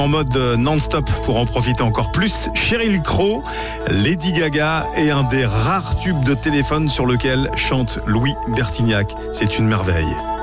En mode non-stop pour en profiter encore plus, Sheryl Crow, Lady Gaga et un des rares tubes de téléphone sur lequel chante Louis Bertignac. C'est une merveille.